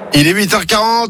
Il est 8h40.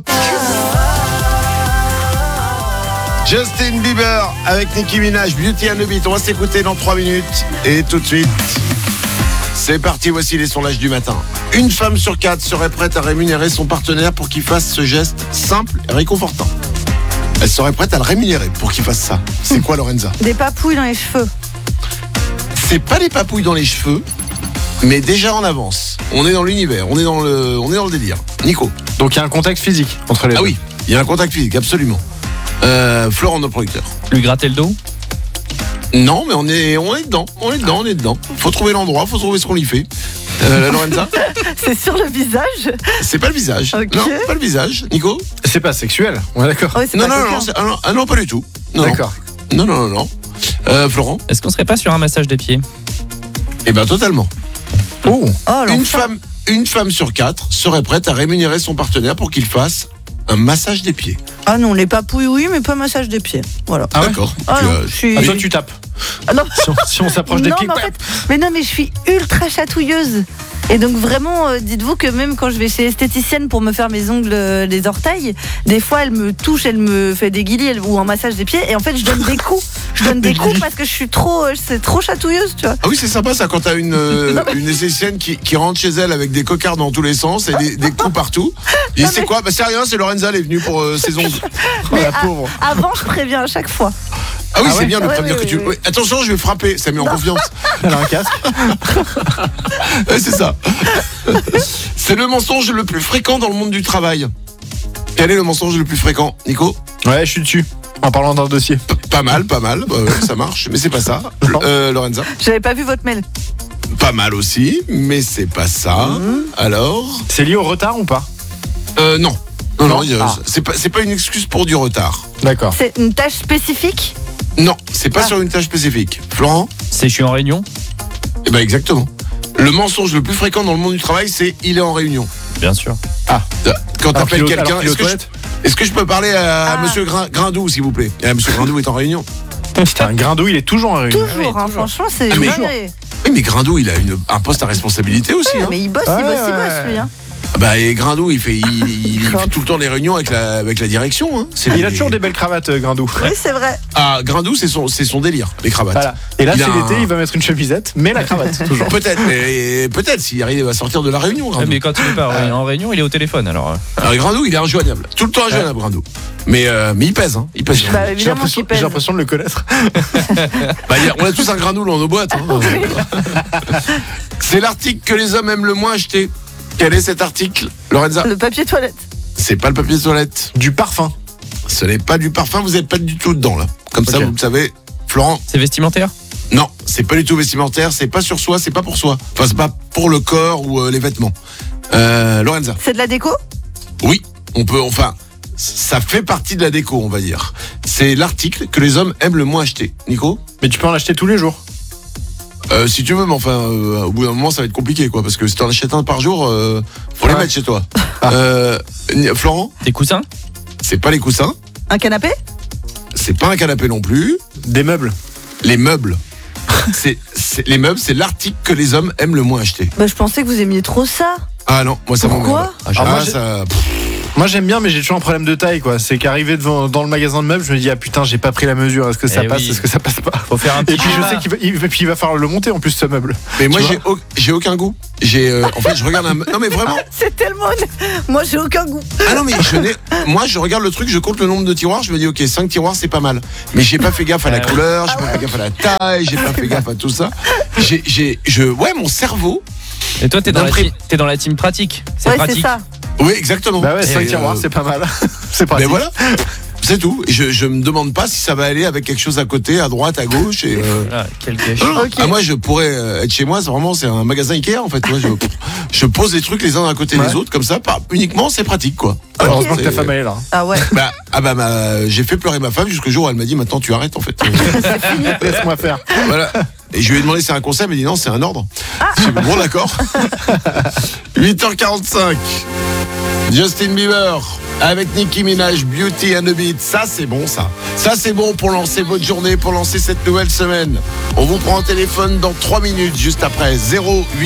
Justin Bieber avec Nicki Minaj, Beauty and the Beat. On va s'écouter dans 3 minutes. Et tout de suite, c'est parti, voici les sondages du matin. Une femme sur 4 serait prête à rémunérer son partenaire pour qu'il fasse ce geste simple et réconfortant. Elle serait prête à le rémunérer pour qu'il fasse ça. C'est quoi, Lorenza? Des papouilles dans les cheveux. C'est pas des papouilles dans les cheveux, mais déjà en avance. On est dans l'univers, on est dans le délire. Nico. Donc il y a un contact physique entre les deux. Ah oui, il y a un contact physique, absolument. Florent, notre producteur. Lui gratter le dos? Non, mais on est dedans. Faut trouver l'endroit, faut trouver ce qu'on lui fait. Lorenza. C'est sur le visage. C'est pas le visage. Ok. Non, pas le visage. Nico. C'est pas sexuel, on est d'accord. Ouais, c'est Non, pas non, coquin. non, non, pas du tout. Non, D'accord. Non. Florent. Est-ce qu'on serait pas sur un massage des pieds? Eh ben totalement. Oh. Oh, Une femme sur 4 serait prête à rémunérer son partenaire pour qu'il fasse un massage des pieds. Ah non, les papouilles, oui, mais pas massage des pieds. Voilà. Ah ouais. D'accord. Ah non, je suis... Ah, toi tu tapes. Ah non. Si on s'approche des Non, pieds. mais en fait, mais je suis ultra chatouilleuse. Et donc vraiment, dites-vous que même quand je vais chez l'esthéticienne pour me faire mes ongles, les orteils, des fois elle me touche, elle me fait des guilis ou un massage des pieds, et en fait je donne des coups. Je donne des coups parce que je suis c'est trop chatouilleuse, tu vois. Ah oui, c'est sympa ça quand t'as une esthéticienne qui rentre chez elle avec des cocards dans tous les sens et des coups partout. Et c'est quoi? Bah c'est rien, c'est Lorenza, elle est venue pour ses ongles. Oh la pauvre. Avant, je préviens à chaque fois. Ah oui, Ah c'est ouais. bien de Ouais, prévenir ouais, que tu... ouais. Ouais, attention, je vais frapper, ça met en confiance. Elle a un casque. Ouais, c'est ça. C'est le mensonge le plus fréquent dans le monde du travail. Quel est le mensonge le plus fréquent, Nico? Ouais, je suis dessus. En parlant d'un dossier. Pas mal. Ça marche, mais c'est pas ça. Non. Lorenza? J'avais pas vu votre mail. Pas mal aussi, mais c'est pas ça. Alors? C'est lié au retard ou pas? Non. Non. Ah. C'est pas une excuse pour du retard. D'accord. C'est une tâche spécifique. Non, c'est pas Ah. sur une tâche spécifique. Florent? C'est je suis en réunion? Eh ben exactement. Le mensonge le plus fréquent dans le monde du travail, c'est il est en réunion. Bien sûr. Quand t'appelles quelqu'un, est-ce est-ce que je peux parler à Ah. Monsieur Grindou, s'il vous plaît? Monsieur Grindou est en réunion. Putain, Grindou, il est toujours en réunion. Toujours, hein, franchement, c'est Ah, mais- dingue. Oui, mais Grindou, il a un poste à responsabilité aussi. Ouais, Hein. mais il bosse, lui. Hein. Bah, et Grindou, il fait tout le temps des réunions avec la direction. Hein. Il a toujours des belles cravates, Grindou. Oui, c'est vrai. Ah, Grindou, c'est son délire, les cravates. Voilà. Et là, Il c'est a l'été, un- il va mettre une chemisette, mais la cravate, toujours. Peut-être s'il arrive à sortir de la réunion, Grindou. Mais quand il est pas en réunion, il est au téléphone alors. Alors, Grindou, il est injoignable. Tout le temps injoignable, Grindou. Mais il pèse, hein. Il pèse. Bah, J'ai évidemment qu'il pèse. l'impression de le connaître. Bah, on a tous un Grindou dans nos boîtes. Hein. C'est l'article que les hommes aiment le moins acheter. Quel est cet article, Lorenza? Le papier toilette. C'est pas le papier de toilette. Du parfum. Ce n'est pas du parfum, vous n'êtes pas du tout dedans, là. Comme ça, Ok. vous le savez. Florent? C'est vestimentaire? Non, c'est pas du tout vestimentaire, c'est pas sur soi, c'est pas pour soi. Enfin, c'est pas pour le corps ou les vêtements. Lorenza? C'est de la déco. Oui, ça fait partie de la déco, on va dire. C'est l'article que les hommes aiment le moins acheter. Nico? Mais tu peux en acheter tous les jours. Si tu veux, mais enfin, au bout d'un moment, ça va être compliqué, quoi. Parce que si t'en achètes un par jour, faut les Ouais. mettre chez toi. Florent? Des coussins? C'est pas les coussins, Un canapé. c'est pas un canapé non plus. Des meubles. Les meubles. Les meubles, c'est l'article que les hommes aiment le moins acheter. Bah, je pensais que vous aimiez trop ça. Ah non, moi ça Pourquoi m'emmerde. Ah, moi, Ça... Moi, j'aime bien, mais j'ai toujours un problème de taille, quoi. C'est qu'arrivé dans le magasin de meubles, je me dis, ah putain, j'ai pas pris la mesure. Est-ce que ça Eh passe? oui. Est-ce que ça passe pas? Faut faire un Et petit puis, je schéma. sais qu'il va falloir le monter, en plus, ce meuble. Mais moi, Tu vois j'ai aucun goût. En fait, je regarde un... Non mais vraiment. C'est tellement. Moi, j'ai aucun goût. Ah non mais moi je regarde le truc, je compte le nombre de tiroirs, je me dis ok 5 tiroirs c'est pas mal. Mais j'ai pas fait gaffe à la couleur, j'ai pas fait gaffe à la taille, j'ai pas fait gaffe à tout ça. Ouais, mon cerveau. Et toi, t'es dans D'impré- la team pratique. C'est Ouais, c'est pratique. ça. Oui, exactement. Bah ouais, 5 Et, tiroirs, c'est pas mal. C'est Mais pratique. voilà. C'est tout. Et je me demande pas si ça va aller avec quelque chose à côté, à droite, à gauche. Et Ah, quel gâchis. Ok. Ah, moi, je pourrais être chez moi. C'est un magasin Ikea en fait. Moi, je pose les trucs les uns à côté des autres comme ça. Uniquement, c'est pratique quoi. Heureusement que c'est- ta femme elle est là. Ah ouais. J'ai fait pleurer ma femme jusqu'au jour où elle m'a dit maintenant tu arrêtes en fait. Laisse-moi faire. Voilà. Et je lui ai demandé si c'est un conseil, elle m'a dit non, c'est un ordre. J'ai dit, bon, d'accord. 8h45. Justin Bieber avec Nicki Minaj, Beauty and the Beat. Ça, c'est bon, ça. Ça, c'est bon pour lancer votre journée, pour lancer cette nouvelle semaine. On vous prend au téléphone dans 3 minutes, juste après. 08